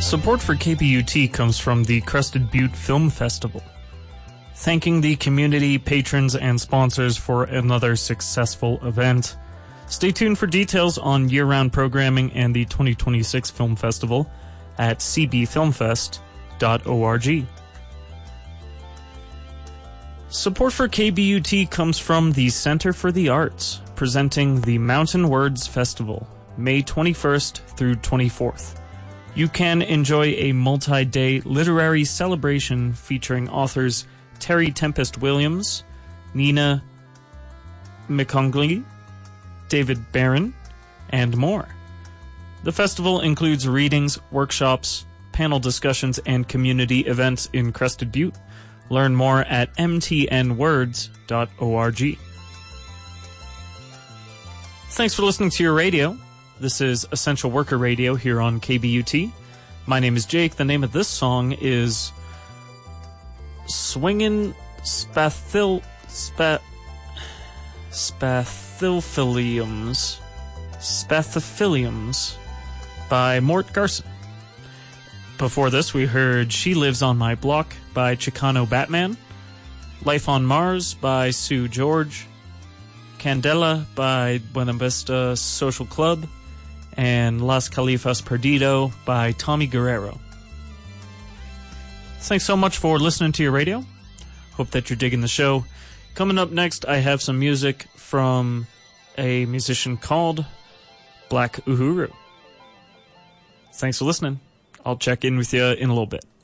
Support for KBUT comes from the Crested Butte Film Festival. Thanking the community, patrons, and sponsors for another successful event. Stay tuned for details on year-round programming and the 2026 Film Festival at cbfilmfest.org. Support for KBUT comes from the Center for the Arts, presenting the Mountain Words Festival, May 21st through 24th. You can enjoy a multi-day literary celebration featuring authors Terry Tempest Williams, Nina McCongley, David Barron, and more. The festival includes readings, workshops, panel discussions, and community events in Crested Butte. Learn more at mtnwords.org. Thanks for listening to your radio. This is Essential Worker Radio here on KBUT. My name is Jake. The name of this song is Swingin' Spathiphyliums by Mort Garson. Before this, we heard She Lives on My Block by Chicano Batman, Life on Mars by Sue George, Candela by Buena Vista Social Club, and Las Califas Perdido by Tommy Guerrero. Thanks so much for listening to your radio. Hope that you're digging the show. Coming up next, I have some music from a musician called Black Uhuru. Thanks for listening. I'll check in with you in a little bit.